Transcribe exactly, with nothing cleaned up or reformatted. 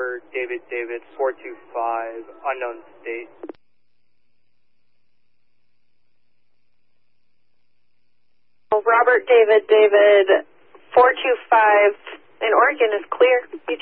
Robert David David four two five, unknown state. Robert David David four two five in Oregon is clear.